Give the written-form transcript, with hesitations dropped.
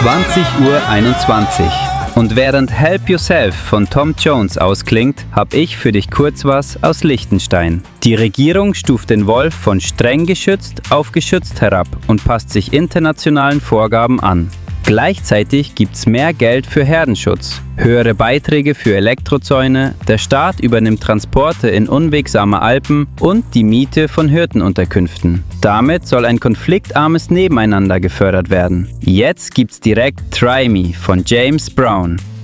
20:21 Uhr. Und während Help Yourself von Tom Jones ausklingt, hab ich für dich kurz was aus Liechtenstein. Die Regierung stuft den Wolf von streng geschützt auf geschützt herab und passt sich internationalen Vorgaben an. Gleichzeitig gibt's mehr Geld für Herdenschutz, höhere Beiträge für Elektrozäune, der Staat übernimmt Transporte in unwegsamer Alpen und die Miete von Hirtenunterkünften. Damit soll ein konfliktarmes Nebeneinander gefördert werden. Jetzt gibt's direkt Try Me von James Brown.